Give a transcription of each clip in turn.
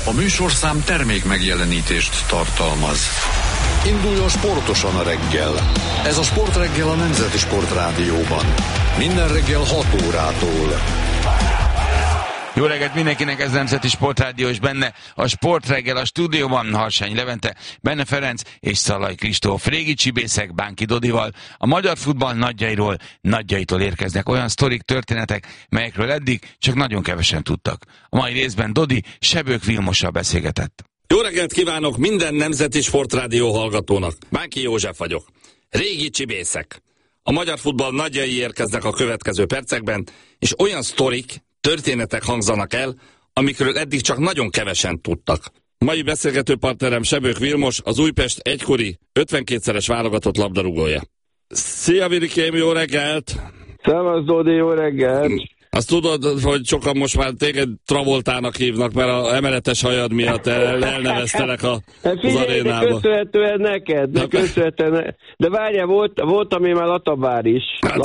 A műsorszám termék megjelenítést tartalmaz. Induljon sportosan a reggel. Ez a Sportreggel a Nemzeti Sportrádióban. Minden reggel 6 órától. Jó reggelt mindenkinek, ez Nemzeti Sportrádió, és benne a Sportreggel a stúdióban Harsány Levente, Benne Ferenc és Szalai Kristóf. Régi csibészek Bánki Dodival, a magyar futball nagyjaitól érkeznek olyan sztorik, történetek, melyekről eddig csak nagyon kevesen tudtak. A mai részben Dodi Sebők Vilmossal beszélgetett. Jó reggelt kívánok minden Nemzeti Sportrádió hallgatónak. Bánki József vagyok. Régi csibészek. A magyar futball nagyjai érkeznek a következő percekben, és olyan sztorik, történetek hangzanak el, amikről eddig csak nagyon kevesen tudtak. Mai beszélgető partnerem Sebők Vilmos, az Újpest egykori 52-szeres válogatott labdarúgója. Szia Vilikém, jó reggelt! Szevasz Dodi, jó reggelt! Azt tudod, hogy sokan most már téged Travoltának hívnak, mert a emeletes hajad miatt elneveztelek az arénába. Köszönhetően neked, de várjál, voltam én már Latabár is.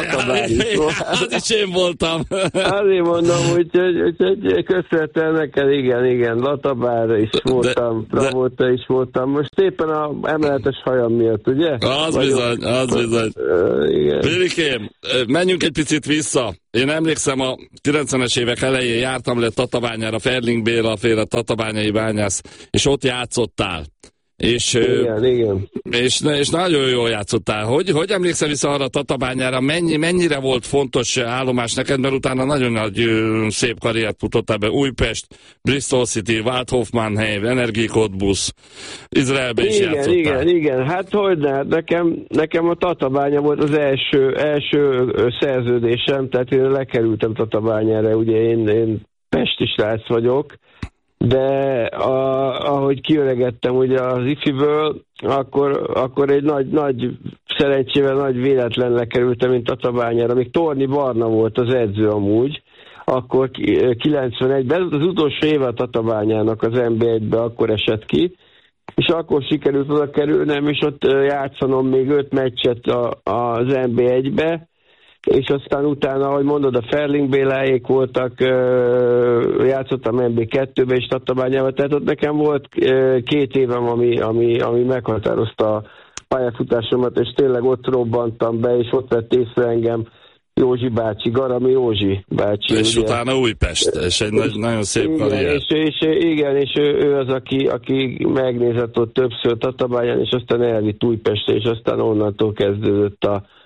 Az is én voltam. Azért mondom, hogy köszönhetően neked, igen, Latabár is voltam, Travolta is voltam. Most éppen a emeletes hajam miatt, ugye? Az bizony. Vilikém, menjünk egy picit vissza. Én emlékszem, a 90-es évek elején jártam le Tatabányára, Ferling Béla féle tatabányai bányász, és ott játszottál. És, igen. És nagyon jól játszottál. Hogy emlékszel vissza arra Tatabányára, mennyire volt fontos állomás neked, mert utána nagyon nagy szép karriert futottál be. Újpest, Bristol City, Waldhof-Mannheim, Energiecottbus, Izraelbe is játszottál. Igen. Hát hogyne, nekem a Tatabánya volt az első szerződésem, tehát én lekerültem Tatabányára, ugye én pesti srác vagyok, de ahogy kiöregettem ugye az ifiből, akkor egy nagy szerencsével, nagy véletlen lekerültem, mint Tatabányára. Még Torni Barna volt az edző amúgy, akkor 91-ben, az utolsó éve a Tatabányának az NB1-be akkor esett ki, és akkor sikerült oda kerülnem, és ott játszanom még 5 meccset az NB1-be, és aztán utána, ahogy mondod, a Ferling Béláék voltak, játszottam NB2-be és Tatabányába, tehát ott nekem volt 2 évem, ami meghatározta a pályafutásomat, és tényleg ott robbantam be, és ott vett észre engem Józsi bácsi, Garami Józsi bácsi. És ugye. Utána Újpest, és egy nagyon szép karrier. És ő az, aki megnézett ott többször Tatabányán, és aztán elvitt Újpestre, és aztán onnantól kezdődött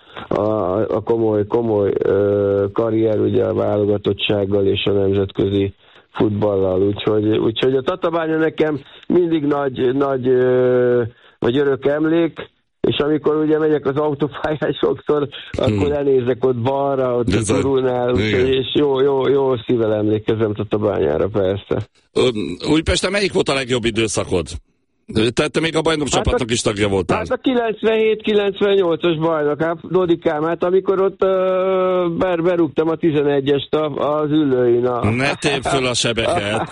a komoly karrier ugye a válogatottsággal és a nemzetközi futballal. Úgyhogy a Tatabánya nekem mindig nagy vagy örök emlék, és amikor ugye megyek az autópályán sokszor, akkor elnézek ott balra, ott a Turulnál, és jó szívvel emlékezem Tatabányára, persze. Újpesten melyik volt a legjobb időszakod? Tehát te még a bajnokcsapatnak is tagja voltál. Hát a 97-98-as bajnok, Dodikám, hát amikor ott berúgtam a 11-est az ülőin. Ne tépd föl a sebeket!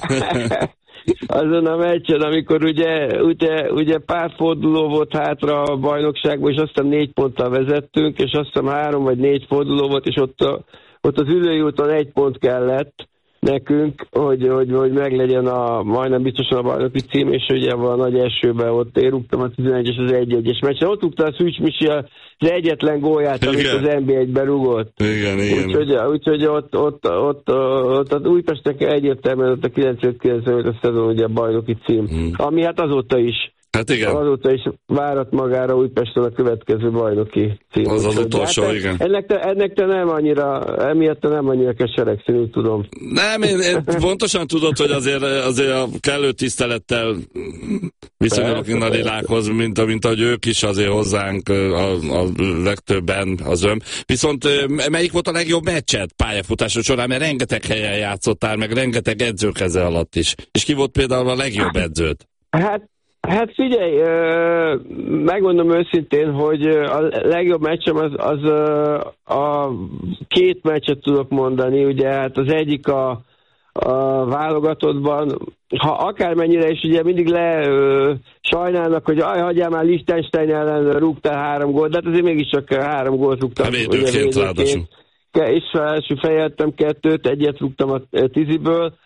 Azon a meccsen, amikor ugye pár forduló volt hátra a bajnokságban, és aztán 4 ponttal vezettünk, és aztán 3 vagy 4 forduló volt, és ott az ülői úton 1 pont kellett nekünk, hogy meglegyen majdnem biztosan a bajnoki cím, és ugye a nagy esőben ott én rúgtam a 11-es az 1-1-es meccsen. Ott rúgta a Szűcs Misi az egyetlen gólját, amit az NB1-ben rúgott. Igen. Úgyhogy ott az Újpestnek egyértelműen ott a 95-95 szezon ugye a bajnoki cím, ami hát azóta is. Hát igen. Azóta is várat magára Újpesten a következő bajnoki cím. Az utolsó, hát igen. Ennek te nem annyira, emiatt te nem annyira keseregszín, úgy tudom. Nem, én pontosan tudod, hogy azért a kellő tisztelettel viszonyulok a Lilákhoz, mint ahogy ők is azért hozzánk a legtöbben az Viszont melyik volt a legjobb meccsed pályafutásod során, mert rengeteg helyen játszottál, meg rengeteg edzőkeze alatt is. És ki volt például a legjobb edződ? Hát figyelj, megmondom őszintén, hogy a legjobb meccsem az a 2 meccset tudok mondani, ugye hát az egyik a válogatottban, ha akármennyire is ugye mindig sajnálnak, hogy hagyjál már Liechtenstein ellen rúgtál 3 gólt, de hát azért mégiscsak 3 gólt rúgtam. Védőként ráadásul. És fejeltem 2-t, 1 rúgtam a Tiziből,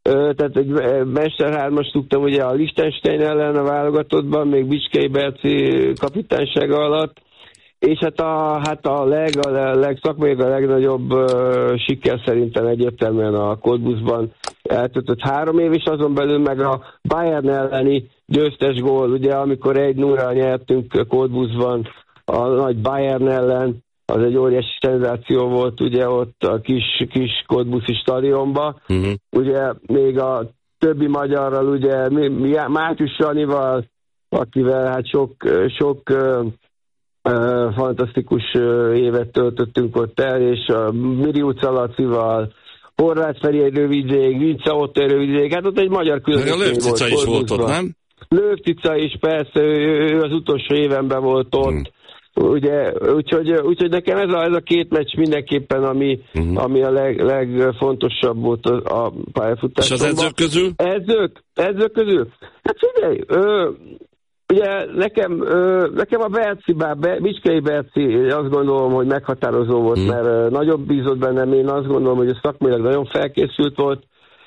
tehát egy mesterhármast tudtam ugye a Liechtenstein ellen a válogatottban, még Bicskei Berci kapitánysága alatt, és hát a legnagyobb siker szerintem egyértelműen a Cottbusban eltöltött 3 év, és azon belül meg a Bayern elleni győztes gól, ugye amikor 1-0-ra nyertünk Cottbusban a nagy Bayern ellen, az egy óriási szenzáció volt ugye ott a kis Cottbusi stadionban. Ugye még a többi magyarral, ugye Mátyus Janival, akivel hát sok fantasztikus évet töltöttünk ott el, és a Miriuca Lacival, Horváth Feri egy rövid ideig, Vinca ott egy rövid ideig, hát ott egy magyar különböző volt. Lőfcica is volt ott, nem? Lőfcica is, persze, ő az utolsó évenben volt ott. Ugye, úgyhogy nekem ez a 2 meccs mindenképpen, ami a legfontosabb volt a pályafutásomban. És az edzők közül? Edzők közül? Hát figyelj, ugye nekem a Bicskei Berci, azt gondolom, hogy meghatározó volt, mert nagyon bízott bennem, én azt gondolom, hogy a szakmailag nagyon felkészült volt,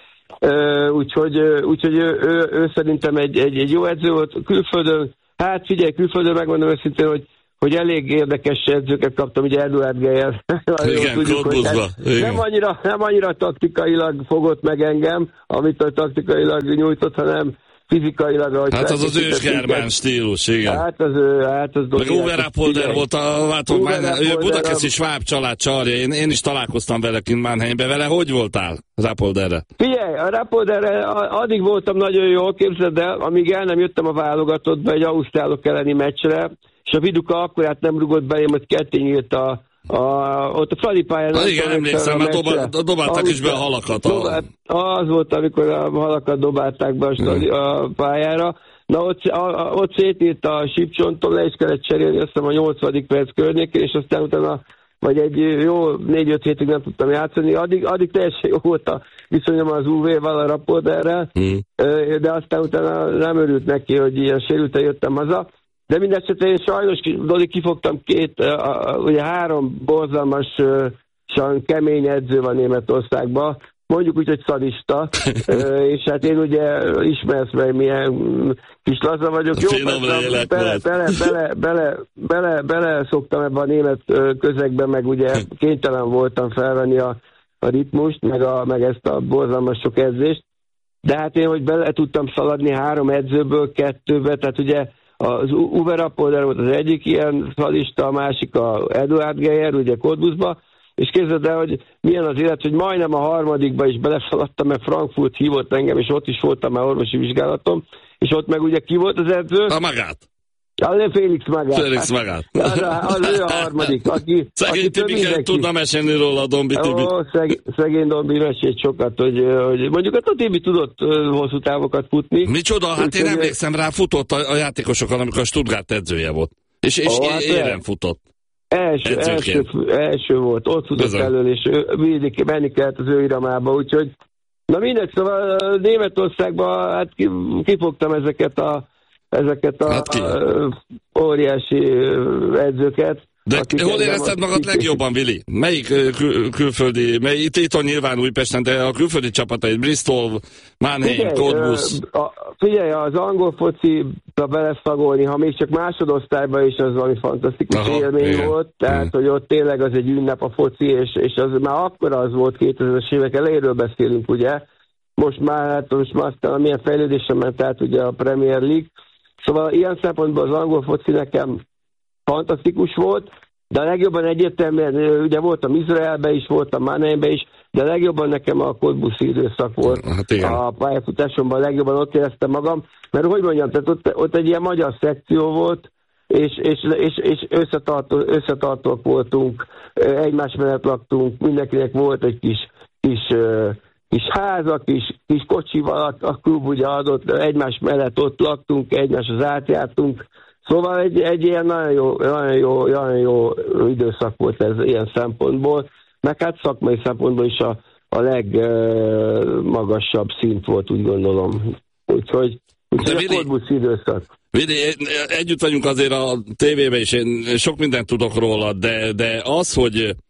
úgyhogy ő szerintem egy jó edző volt külföldön. Hát figyelj, külföldön megmondom őszintén, hogy elég érdekes edzőket kaptam, ugye Eduard Geyer. Nem annyira taktikailag fogott meg engem, amit a taktikailag nyújtott, hanem fizikailag. Hát az ősgermán stílus, igen. Hát az meg Uwe Rapolder volt ő budakeszi sváb család csarja. Én is találkoztam vele kint Mannheimben. Vele hogy voltál Rapolderre? Figyelj, a Rapolderre addig voltam nagyon jól, képzeld el, amíg el nem jöttem a válogatottba egy ausztrálok elleni meccsre, és a Viduka akkor nem rugott be, én ott ketté nyílt ott a Fradi pályán. Igen, emlékszem, mert dobálták is be a halakat. Az volt, amikor a halakat dobálták be a pályára. Na, ott szétírt a sípcsonton, le is kellett cserélni, azt hiszem a 80. perc környékén, és aztán utána, vagy egy jó 4-5 hétig nem tudtam játszani. Addig teljesen jó volt a viszonyom az UV-val, a Rapolderrel, de aztán utána nem örült neki, hogy ilyen sérülten jöttem haza. De mindesetre én sajnos, Dodi, kifogtam ugye 3 borzalmasan kemény edző van Németországban, mondjuk úgy, hogy szadista, és hát én ugye ismersz meg, milyen kis laza vagyok. Jó, bele szoktam ebbe a német közegbe, meg ugye kénytelen voltam felvenni a ritmust, meg ezt a borzalmas sok edzést, de hát én, hogy bele tudtam szaladni 3 edzőből 2-be, tehát ugye az Uwe Rapolder volt az egyik ilyen szalista, a másik a Eduard Geyer, ugye Cottbusba, és képzeld el, hogy milyen az élet, hogy majdnem a 3. is beleszaladtam, mert Frankfurt hívott engem, és ott is voltam már orvosi vizsgálatom, és ott meg ugye ki volt az edző? A Magát. Felix Magát. Az ő a 3. Szegény Tibi tudna mesélni róla, a Dombi Tibi. Szegény Dombi mesélt sokat, hogy mondjuk a Tibi tudott hosszú távokat futni. Micsoda? Hát én emlékszem rá, futott a játékosokkal, amikor a Stuttgart edzője volt. És élen futott. Első volt, ott futott elől, és menni kellett az ő iramába, úgyhogy na mindegy, szóval Németországban hát kifogtam ezeket a óriási edzőket. De hol érezted magad legjobban, Vili? Melyik külföldi, itt nyilván Újpesten, de a külföldi csapataid, Bristol, Mannheim, Cottbus? Figyelj, az angol fociba beleszagolni, ha még csak másodosztályban is, az valami fantasztikus élmény volt, tehát hogy ott tényleg az egy ünnep a foci, és az már akkor az volt 2000-es évek elejéről beszélünk, ugye? Most már aztán milyen fejlődésre ment át ugye a Premier League. Szóval ilyen szempontból az angol foci nekem fantasztikus volt, de a legjobban egyértelműen, ugye voltam Izraelben is, voltam Mannheimben is, de a legjobban nekem a Cottbusi időszak volt. A pályafutásomban legjobban ott éreztem magam, mert hogy mondjam, tehát ott egy ilyen magyar szekció volt, és összetartók voltunk, egymás mellett laktunk, mindenkinek volt egy kis háza, kis kocsival, a klub ugye adott, egymás mellett ott laktunk, egymáshoz átjártunk. Szóval egy ilyen nagyon jó időszak volt ez ilyen szempontból, meg hát szakmai szempontból is a legmagasabb szint volt, úgy gondolom. Úgyhogy a Cottbus időszak. Vidi, együtt vagyunk azért a tévében is, én sok mindent tudok róla, de az, hogy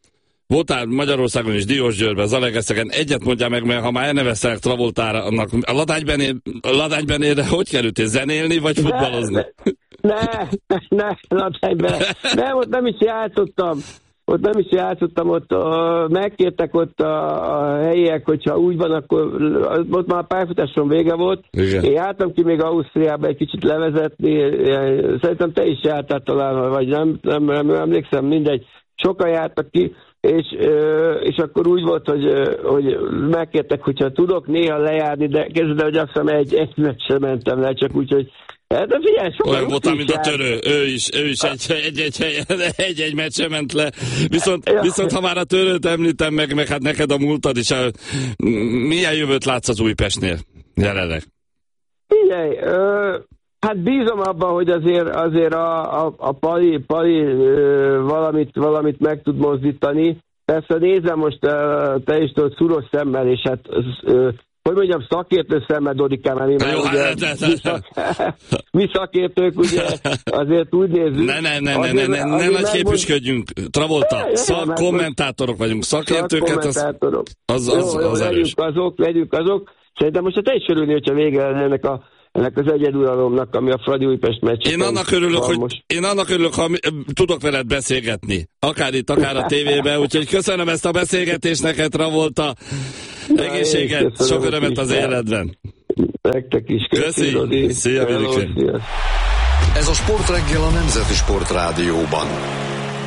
voltál Magyarországon is, Diósgyőrben, Zalaegerszegen, egyet mondjál meg, mert ha már elneveztek Travoltára, annak a Ladánybenére hogy kerültél, zenélni, vagy futballozni? Ne, Ladányben. Nem, ott nem is játszottam. Ott megkértek ott a helyiek, hogyha úgy van, akkor ott már a pályafutásom vége volt. Igen. Én jártam ki még Ausztriába egy kicsit levezetni, szerintem te is jártál talán, vagy nem emlékszem, mindegy. Sokan jártak ki, és akkor úgy volt, hogy megkértek, hogyha tudok néha lejárni, de kezdve, hogy azt hiszem egy meccsre mentem le, csak úgy, hogy de figyelj, olyan voltam, mint a Törő, ő is egy meccse ment le. Viszont ha már a Törőt említem meg hát neked a múltad is, milyen jövőt látsz az Újpestnél jelenleg? Figyelj, hát bízom abban, hogy azért a Pali valamit meg tud mozdítani. Persze nézem most, te is tudod, szuros szemmel, és hát hogy mondjam, szakértő szemmel, Dodikám, mi szakértők, ugye, azért úgy nézzük. Ne nagy képüsködjünk, Travolta, kommentátorok vagyunk, szakértőket, az erős. Legyünk azok. Szerintem most te is örülni, hogyha vége lenne ennek az egyeduralomnak, ami a Fradi Újpest meccs. Én annak örülök, ha tudok veled beszélgetni. Akár itt, akár a tévében, úgyhogy köszönöm ezt a beszélgetést neked, Travolta. Egészséget, sok örömet az életben. Nektek is. Köszi. Szia, Vilikém. Ez a Sportreggel a Nemzeti Sportrádióban.